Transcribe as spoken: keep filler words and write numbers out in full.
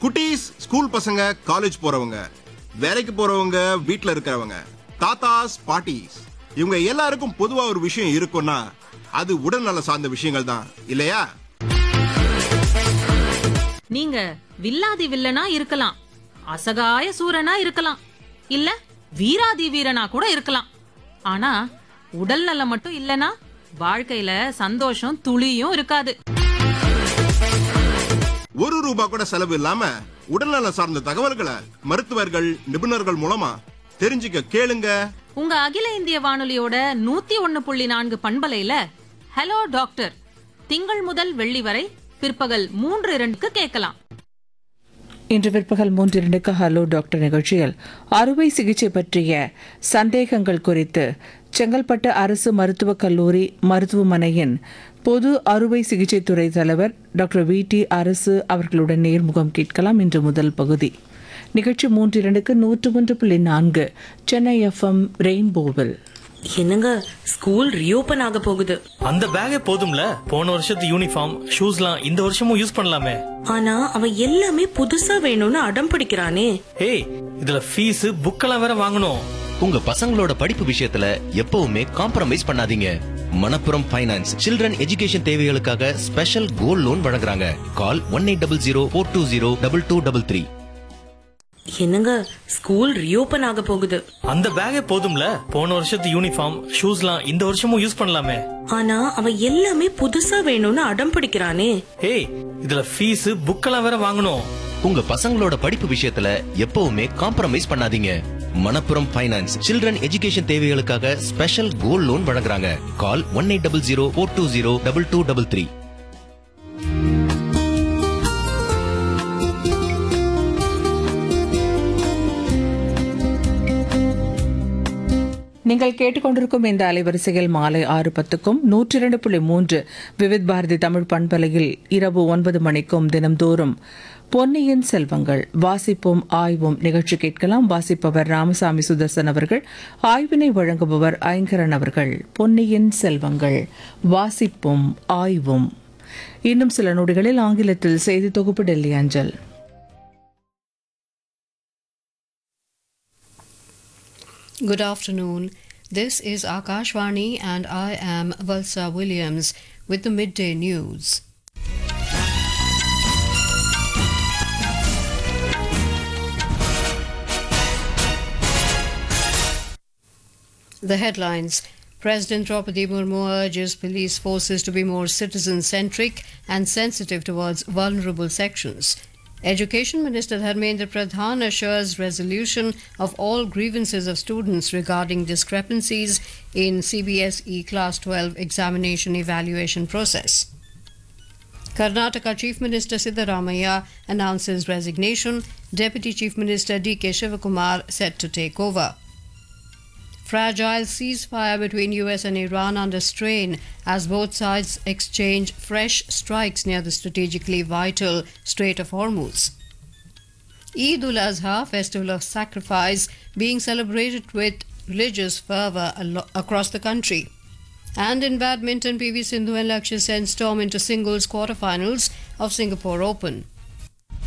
குட்டீஸ், ஸ்கூல் பசங்க, காலேஜ் போறவங்க, வேலைக்கு போறவங்க, வீட்ல இருக்கிறவங்க, தாத்தாஸ், பாட்டிஸ், இவங்க எல்லாருக்கும் பொதுவா ஒரு விஷயம் இருக்கும்னா அது உடல்நல சார்ந்த விஷயங்கள் தான் இல்லையா? நீங்க வில்லாதி வில்லனா இருக்கலாம், அசகாய சூரனா இருக்கலாம், இல்ல வீராதி வீரனா கூட இருக்கலாம். ஆனா உடல் நலம் மட்டும் இல்லனா வாழ்க்கையில சந்தோஷம் துளியும் இருக்காது. ஒரு ரூபா கூட செலவு இல்லாம உடல்நல சார்ந்த தகவல்களை மருத்துவர்கள், நிபுணர்கள் மூலமா தெரிஞ்சுக்க கேளுங்க. உங்க அகில இந்திய வானொலியோட நூத்தி ஒன்னு புள்ளி நான்கு பண்பலையில ஹலோ டாக்டர் திங்கள் முதல் வெள்ளி வரை பிற்பகல் மூன்று இரண்டுக்கு கேட்கலாம். இன்று பிற்பகல் மூன்று இரண்டுக்கு ஹலோ டாக்டர் நிகழ்ச்சியில் அறுவை சிகிச்சை பற்றிய சந்தேகங்கள் குறித்து செங்கல்பட்டு அரசு மருத்துவக் கல்லூரி மருத்துவமனையின் பொது அறுவை சிகிச்சை துறை தலைவர் டாக்டர் வி டி அரசு அவர்களுடன் நேர்முகம் கேட்கலாம். இன்று முதல் பகுதி நிகழ்ச்சி மூன்று இரண்டுக்கு நூற்று ஒன்று புள்ளி நான்கு சென்னை எஃப்எம் ரெயின்போவில். என்னங்க ஸ்கூல் ரீஓபன் ஆக போகுது. அந்த பேக்கே போதும்ல, போன வருஷத்து யூனிஃபார்ம் ஷூஸ்லாம் இந்த வருஷமும் யூஸ் பண்ணலாமே. ஆனா அவன் எல்லாமே புதுசா வேணும்னு அடம் பிடிக்கிறானே. ஏய், இதுல ஃபீஸ் புக்கெல்லாம் வேற வாங்கணும். உங்க பசங்களோட படிப்பு விஷயத்துல எப்பவுமே காம்ப்ரமைஸ் பண்ணாதீங்க. மணப்புரம் ஃபைனான்ஸ் சில்ட்ரன் எஜுகேஷன் தேவைகளுக்காக ஸ்பெஷல் கோல்ட் லோன் வழங்குறாங்க. கால் one eight double zero four two zero double two double three. என்னங்க ஸ்கூல் ரீஓபன் ஆக போகுது. அந்த பேக்கே போதும்ல, போன வருஷத்து யூனிஃபார்ம் ஷூஸ்லாம் இந்த வருஷமும் யூஸ் பண்ணலாமே. ஆனா அவன் எல்லாமே புதுசா வேணும்னு அடம் பிடிக்கிறானே. ஏய், இதுல ஃபீஸ் புக்கெல்லாம் வேற வாங்கணும். உங்க பசங்களோட படிப்பு விஷயத்துல எப்பவுமே காம்ப்ரமைஸ் பண்ணாதீங்க. மணப்புரம் ஃபைனான்ஸ் சில்ட்ரன் எஜுகேஷன் தேவைகளுக்காக ஸ்பெஷல் கோல்ட் லோன் வழங்குறாங்க. கால் one eight double zero four two zero double two double three. நீங்கள் கேட்டுக்கொண்டிருக்கும் இந்த அலைவரிசையில் மாலை ஆறு பத்துக்கும் நூற்றி இரண்டு புள்ளி மூன்று விவித் பாரதி தமிழ் பண்பலையில் இரவு ஒன்பது மணிக்கும் தினம்தோறும் பொன்னியின் செல்வங்கள் வாசிப்போம் ஆய்வும் நிகழ்ச்சி கேட்கலாம். வாசிப்பவர் ராமசாமி சுதர்சன் அவர்கள், ஆய்வினை வழங்குபவர் ஐங்கரன் அவர்கள். பொன்னியின் செல்வங்கள் வாசிப்போம் ஆய்வும். இன்னும் சில நொடிகளில் ஆங்கிலத்தில் செய்தி தொகுப்பு டெல்லி அஞ்சல். Good afternoon. This is Akashvani and I am Valsa Williams with the midday news. The headlines. President Draupadi Murmu urges police forces to be more citizen-centric and sensitive towards vulnerable sections. Education Minister Dharmendra Pradhan assures resolution of all grievances of students regarding discrepancies in C B S E Class twelve examination evaluation process. Karnataka Chief Minister Siddaramaiah announces resignation. Deputy Chief Minister D K Shivakumar set to take over. Fragile ceasefire between U S and Iran under strain as both sides exchange fresh strikes near the strategically vital Strait of Hormuz. Eid ul-Azha, festival of sacrifice, being celebrated with religious fervour alo- across the country. And in badminton, P V Sindhu and Lakshya Sen storm into singles quarterfinals of Singapore Open.